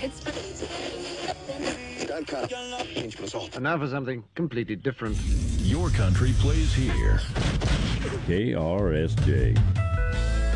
And now for something completely different. Your country plays here. KRSJ.